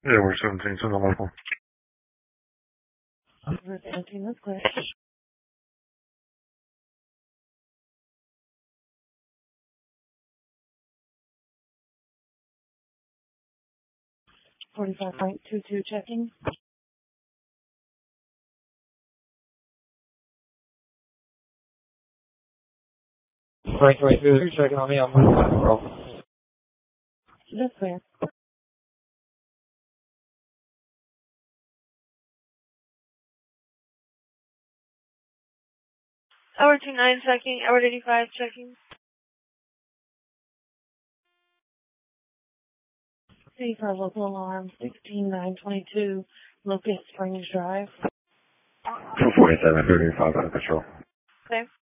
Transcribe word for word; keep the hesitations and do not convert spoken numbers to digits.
Yeah, we're seventeen, send the local. We're seventeen, that's clear. forty-five point two two checking. Right, right, you're checking on me on my side, bro. That's clear. Hour two nine checking, hour eighty-five checking. C for local alarm sixteen nine twenty-two, Locust Springs Drive. two forty-seven, thirty-five out of control. Okay.